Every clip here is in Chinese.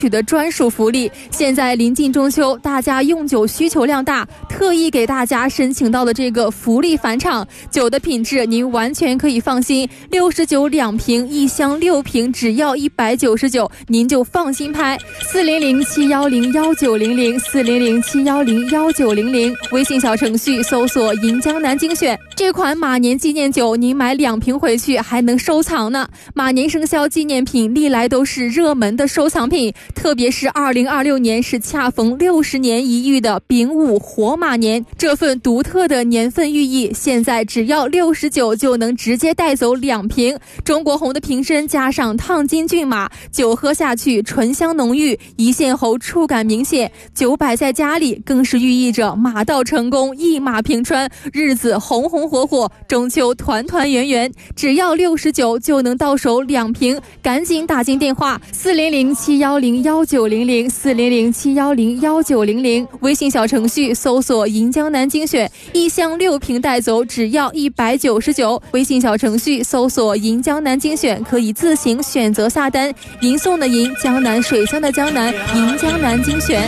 的专属福利。现在临近中秋，大家用酒需求量大，特意给大家申请到了这个福利返场，酒的品质您完全可以放心，692瓶，1箱6瓶，只要199，您就放心拍。400-710-1900，400-710-1900，微信小程序搜索银江南精选。这款马年纪念酒，您买2瓶回去还能收藏呢。马年生肖纪念品历来都是热门的收藏品，特别是2026年是恰逢60年一遇的丙午活马年，这份独特的年份寓意，现在只要69就能直接带走2瓶。中国红的瓶身加上烫金骏马，酒喝下去醇香浓郁，一献后触感明显，酒摆在家里更是寓意着马到成功，一马平川，日子红红火火，中秋团团圆圆。只要69就能到手2瓶，赶紧打进电话400-710-1900，400-710-1900，微信小程序搜索银江南精选，1箱6瓶带走只要199，微信小程序搜索银江南精选，可以自行选择下单。银送的银，江南水乡的江南，银江南精选。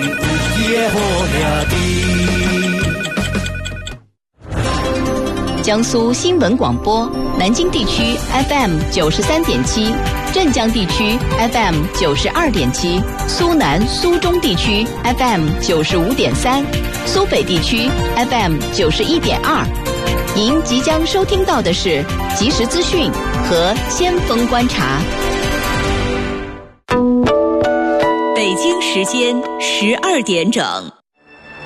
江苏新闻广播，南京地区 FM 93.7，镇江地区 FM 92.7，苏南苏中地区 FM 95.3，苏北地区 FM 91.2。您即将收听到的是即时资讯和先锋观察。北京时间12点整。